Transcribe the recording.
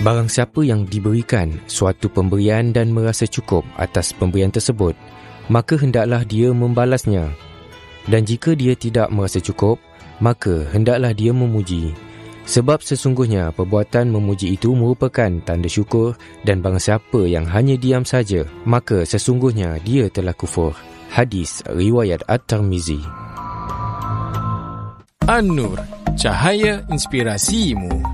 Barang siapa yang diberikan suatu pemberian dan merasa cukup atas pemberian tersebut, maka hendaklah dia membalasnya. Dan jika dia tidak merasa cukup, maka hendaklah dia memuji. Sebab sesungguhnya perbuatan memuji itu merupakan tanda syukur, dan barang siapa yang hanya diam saja, maka sesungguhnya dia telah kufur. Hadis riwayat At-Tirmizi. An-Nur, cahaya inspirasimu.